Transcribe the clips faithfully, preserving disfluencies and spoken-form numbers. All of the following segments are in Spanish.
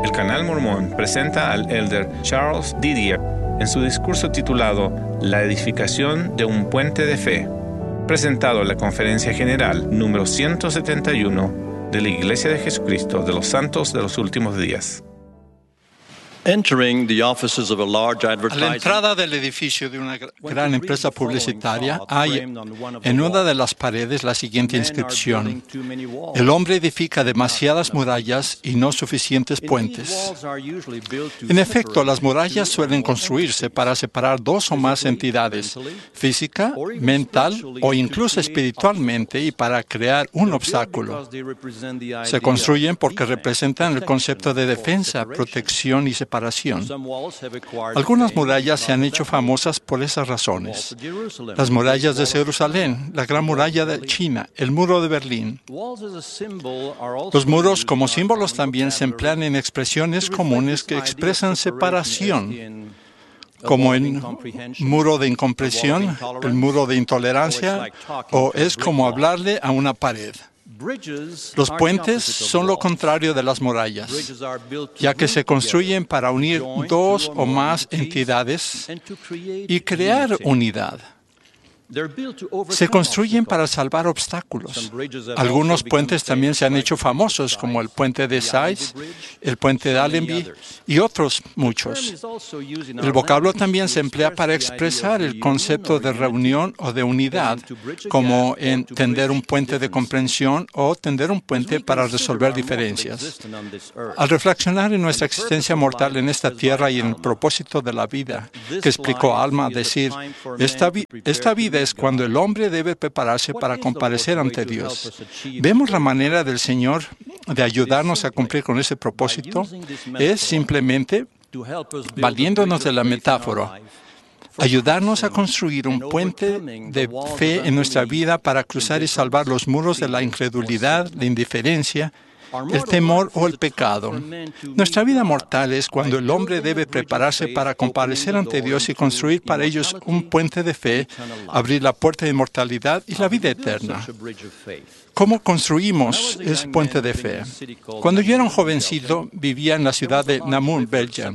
El Canal Mormón presenta al elder Charles Didier en su discurso titulado La edificación de un puente de fe, presentado en la Conferencia General número ciento setenta y uno de la Iglesia de Jesucristo de los Santos de los Últimos Días. Entering the offices of a large A la advertising entrada del edificio de una gran empresa publicitaria hay en una de las paredes la siguiente inscripción: el hombre edifica demasiadas murallas y no suficientes puentes. En efecto, las murallas suelen construirse para separar dos o más entidades, física, mental o incluso espiritualmente, y para crear un obstáculo. Se construyen porque representan el concepto de defensa, protección y separación. Algunas murallas se han hecho famosas por esas razones. Las murallas de Jerusalén, la Gran Muralla de China, el Muro de Berlín. Los muros como símbolos también se emplean en expresiones comunes que expresan separación, como el muro de incomprensión, el muro de intolerancia, o es como hablarle a una pared. Los puentes son lo contrario de las murallas, ya que se construyen para unir dos o más entidades y crear unidad. Se construyen para salvar obstáculos. Algunos puentes también se han hecho famosos, como el puente de Sais, el puente de Allenby y otros muchos. El vocablo también se emplea para expresar el concepto de reunión o de unidad, como en tender un puente de comprensión o tender un puente para resolver diferencias. Al reflexionar en nuestra existencia mortal en esta tierra y en el propósito de la vida, que explicó Alma, decir, esta, vi esta vida es cuando el hombre debe prepararse para comparecer ante Dios. Vemos la manera del Señor de ayudarnos a cumplir con ese propósito es simplemente, valiéndonos de la metáfora, ayudarnos a construir un puente de fe en nuestra vida para cruzar y salvar los muros de la incredulidad, la indiferencia, el temor o el pecado. Nuestra vida mortal es cuando el hombre debe prepararse para comparecer ante Dios y construir para ellos un puente de fe, abrir la puerta de inmortalidad y la vida eterna. ¿Cómo construimos ese puente de fe? Cuando yo era un jovencito, vivía en la ciudad de Namur,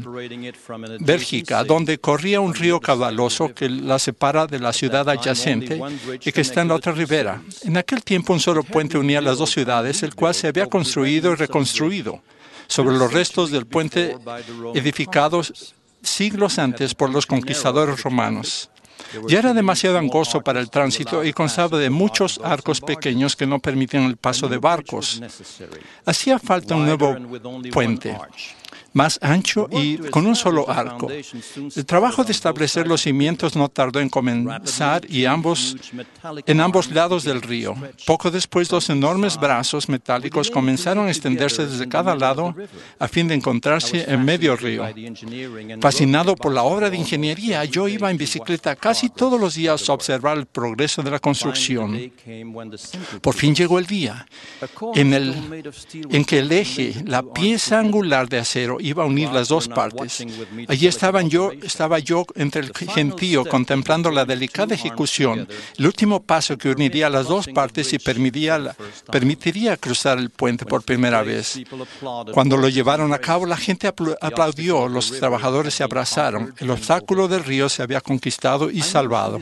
Bélgica, donde corría un río caudaloso que la separa de la ciudad adyacente y que está en la otra ribera. En aquel tiempo, un solo puente unía las dos ciudades, el cual se había construido y reconstruido sobre los restos del puente edificados siglos antes por los conquistadores romanos. Ya era demasiado angosto para el tránsito y constaba de muchos arcos pequeños que no permitían el paso de barcos. Hacía falta un nuevo puente, más ancho y con un solo arco. El trabajo de establecer los cimientos no tardó en comenzar y ambos, en ambos lados del río. Poco después, dos enormes brazos metálicos comenzaron a extenderse desde cada lado a fin de encontrarse en medio río. Fascinado por la obra de ingeniería, yo iba en bicicleta casi todos los días a observar el progreso de la construcción. Por fin llegó el día en, el, en que el eje, la pieza angular de acero, iba a unir las dos partes. Allí estaban yo, estaba yo entre el gentío contemplando la delicada ejecución, el último paso que uniría las dos partes y permitiría, la, permitiría cruzar el puente por primera vez. Cuando lo llevaron a cabo, la gente apl aplaudió, los trabajadores se abrazaron, el obstáculo del río se había conquistado y salvado.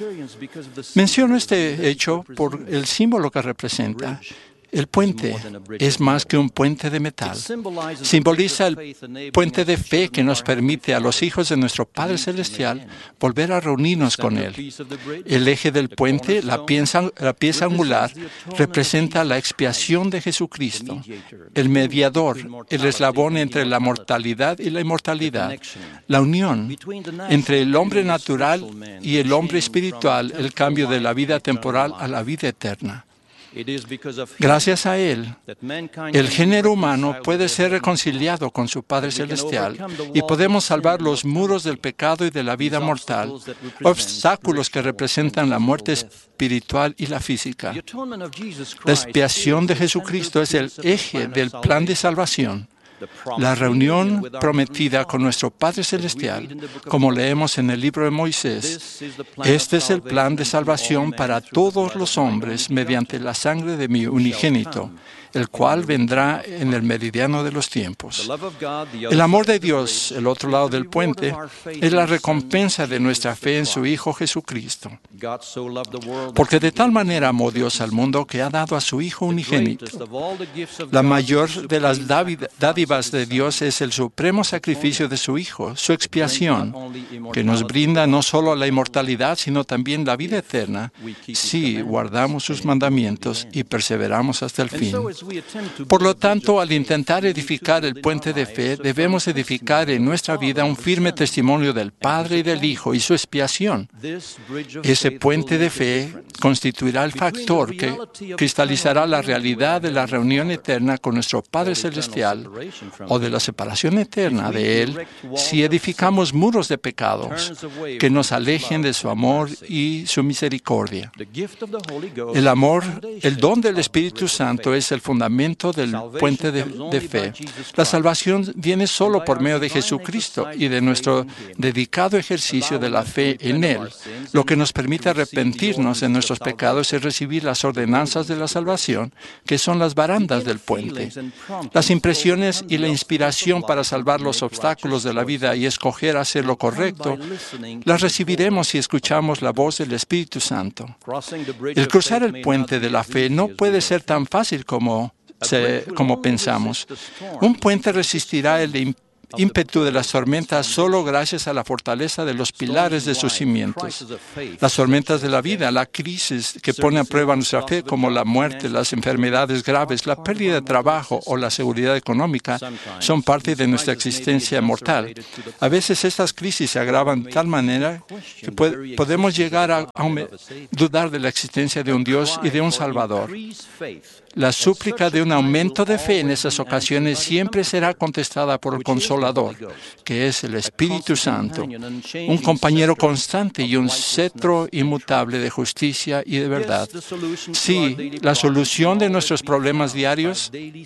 Menciono este hecho por el símbolo que representa. El puente es más que un puente de metal. Simboliza el puente de fe que nos permite a los hijos de nuestro Padre Celestial volver a reunirnos con Él. El eje del puente, la pieza, la pieza angular, representa la expiación de Jesucristo, el mediador, el eslabón entre la mortalidad y la inmortalidad, la unión entre el hombre natural y el hombre espiritual, el cambio de la vida temporal a la vida eterna. Gracias a Él, el género humano puede ser reconciliado con su Padre Celestial y podemos salvar los muros del pecado y de la vida mortal, obstáculos que representan la muerte espiritual y la física. La expiación de Jesucristo es el eje del plan de salvación. La reunión prometida con nuestro Padre Celestial, como leemos en el libro de Moisés. Este es el plan de salvación para todos los hombres mediante la sangre de mi unigénito, el cual vendrá en el meridiano de los tiempos. El amor de Dios, el otro lado del puente, es la recompensa de nuestra fe en su Hijo Jesucristo. Porque de tal manera amó Dios al mundo que ha dado a su Hijo unigénito. La mayor de las dádivas de Dios es el supremo sacrificio de su Hijo, su expiación, que nos brinda no solo la inmortalidad, sino también la vida eterna, si guardamos sus mandamientos y perseveramos hasta el fin. Por lo tanto, al intentar edificar el puente de fe, debemos edificar en nuestra vida un firme testimonio del Padre y del Hijo y su expiación. Ese puente de fe constituirá el factor que cristalizará la realidad de la reunión eterna con nuestro Padre Celestial o de la separación eterna de Él si edificamos muros de pecados que nos alejen de su amor y su misericordia. El amor, el don del Espíritu Santo es el fundamento del puente de, de fe. La salvación viene solo por medio de Jesucristo y de nuestro dedicado ejercicio de la fe en Él. Lo que nos permite arrepentirnos de nuestros pecados es recibir las ordenanzas de la salvación, que son las barandas del puente. Las impresiones y la inspiración para salvar los obstáculos de la vida y escoger hacer lo correcto, las recibiremos si escuchamos la voz del Espíritu Santo. El cruzar el puente de la fe no puede ser tan fácil como, se, como pensamos. Un puente resistirá el ímpetu de las tormentas solo gracias a la fortaleza de los pilares de sus cimientos. Las tormentas de la vida, la crisis que pone a prueba nuestra fe, como la muerte, las enfermedades graves, la pérdida de trabajo o la seguridad económica, son parte de nuestra existencia mortal. A veces estas crisis se agravan de tal manera que puede, podemos llegar a, a dudar de la existencia de un Dios y de un Salvador. La súplica de un aumento de fe en esas ocasiones siempre será contestada por el Consolador, que es el Espíritu Santo, un compañero constante y un cetro inmutable de justicia y de verdad. Sí, la solución de nuestros problemas diarios,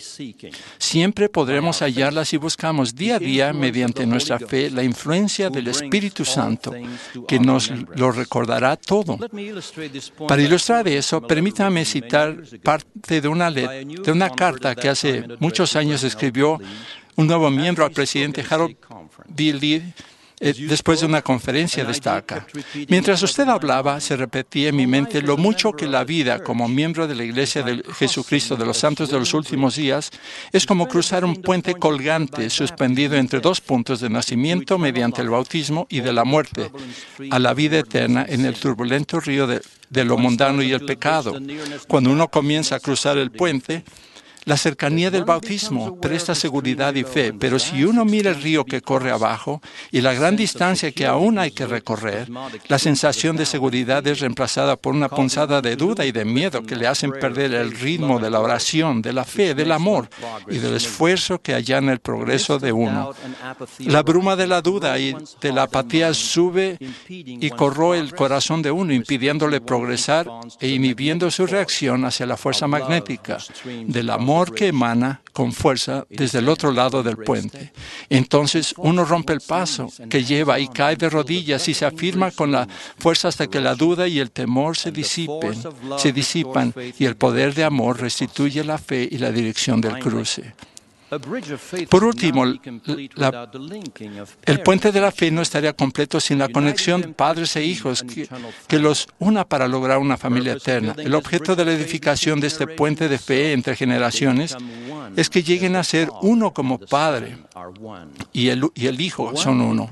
siempre podremos hallarla si buscamos día a día, mediante nuestra fe, la influencia del Espíritu Santo, que nos lo recordará todo. Para ilustrar eso, permítame citar parte de un Una, de una carta que hace muchos años escribió un nuevo miembro al presidente Harold B. Lee eh, después de una conferencia de esta acá. Mientras usted hablaba, se repetía en mi mente lo mucho que la vida como miembro de la Iglesia de Jesucristo de los Santos de los Últimos Días es como cruzar un puente colgante suspendido entre dos puntos de nacimiento mediante el bautismo y de la muerte a la vida eterna en el turbulento río de de lo mundano y el pecado. Cuando uno comienza a cruzar el puente, la cercanía del bautismo presta seguridad y fe, pero si uno mira el río que corre abajo y la gran distancia que aún hay que recorrer, la sensación de seguridad es reemplazada por una punzada de duda y de miedo que le hacen perder el ritmo de la oración, de la fe, del amor y del esfuerzo que allana el progreso de uno. La bruma de la duda y de la apatía sube y corroe el corazón de uno, impidiéndole progresar e inhibiendo su reacción hacia la fuerza magnética del amor que emana con fuerza desde el otro lado del puente. Entonces uno rompe el paso que lleva y cae de rodillas y se afirma con la fuerza hasta que la duda y el temor se disipen, se disipan y el poder de amor restituye la fe y la dirección del cruce. Por último, la, el puente de la fe no estaría completo sin la conexión de padres e hijos que, que los una para lograr una familia eterna. El objeto de la edificación de este puente de fe entre generaciones es que lleguen a ser uno como Padre y el, y el Hijo son uno.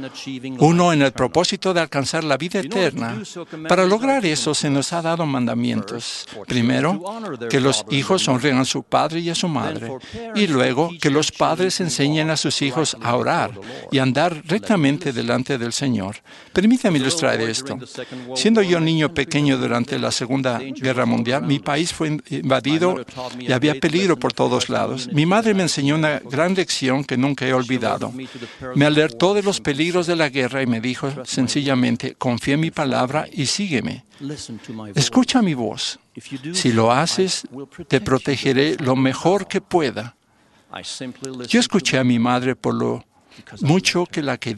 Uno en el propósito de alcanzar la vida eterna. Para lograr eso se nos ha dado mandamientos. Primero, que los hijos honren a su padre y a su madre. Y luego, que los padres enseñen a sus hijos a orar y andar rectamente delante del Señor. Permítame ilustrar esto. Siendo yo niño pequeño durante la Segunda Guerra Mundial, mi país fue invadido y había peligro por todos lados. Mi madre me enseñó una gran lección que nunca he olvidado. Me alertó de los peligros de la guerra y me dijo sencillamente, confía en mi palabra y sígueme. Escucha mi voz. Si lo haces, te protegeré lo mejor que pueda. Yo escuché a mi madre por lo mucho que la quería.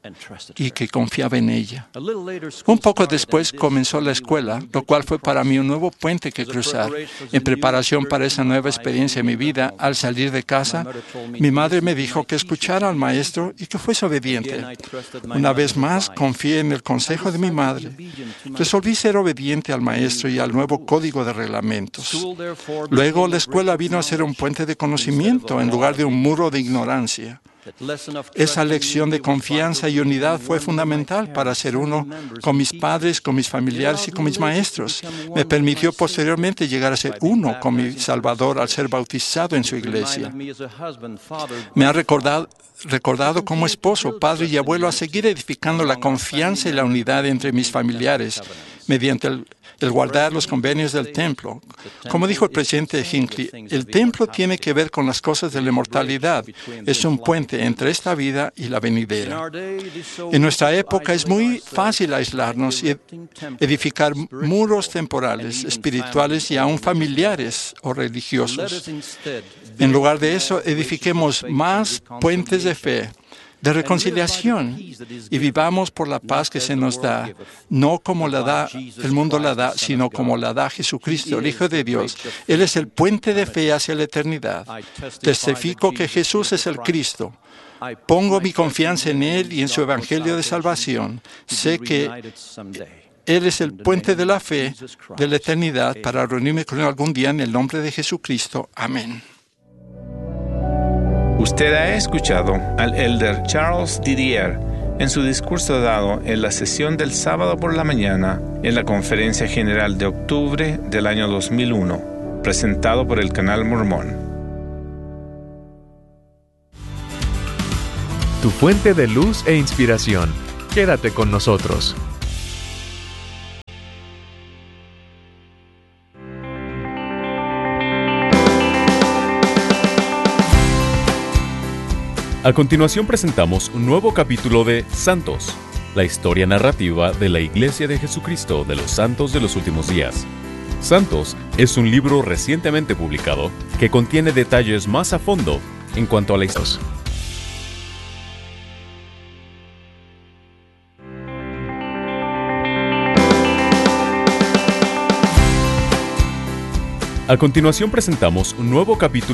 y que confiaba en ella. Un poco después comenzó la escuela, lo cual fue para mí un nuevo puente que cruzar. En preparación para esa nueva experiencia en mi vida, al salir de casa, mi madre me dijo que escuchara al maestro y que fuese obediente. Una vez más, confié en el consejo de mi madre. Resolví ser obediente al maestro y al nuevo código de reglamentos. Luego, la escuela vino a ser un puente de conocimiento en lugar de un muro de ignorancia. Esa lección de confianza y unidad fue fundamental para ser uno con mis padres, con mis familiares y con mis maestros. Me permitió posteriormente llegar a ser uno con mi Salvador al ser bautizado en su iglesia. Me ha recordado, recordado como esposo, padre y abuelo a seguir edificando la confianza y la unidad entre mis familiares mediante el el guardar los convenios del templo. Como dijo el presidente Hinckley, el templo tiene que ver con las cosas de la inmortalidad. Es un puente entre esta vida y la venidera. En nuestra época es muy fácil aislarnos y edificar muros temporales, espirituales y aún familiares o religiosos. En lugar de eso, edifiquemos más puentes de fe, de reconciliación, y vivamos por la paz que se nos da, no como la da el mundo la da, sino como la da Jesucristo, el Hijo de Dios. Él es el puente de fe hacia la eternidad. Testifico que Jesús es el Cristo. Pongo mi confianza en Él y en su Evangelio de salvación. Sé que Él es el puente de la fe, de la eternidad, para reunirme con Él algún día en el nombre de Jesucristo. Amén. Usted ha escuchado al elder Charles Didier en su discurso dado en la sesión del sábado por la mañana en la Conferencia General de octubre del año dos mil uno, presentado por el Canal Mormón. Tu fuente de luz e inspiración. Quédate con nosotros. A continuación presentamos un nuevo capítulo de Santos, la historia narrativa de la Iglesia de Jesucristo de los Santos de los Últimos Días. Santos es un libro recientemente publicado que contiene detalles más a fondo en cuanto a la historia. A continuación presentamos un nuevo capítulo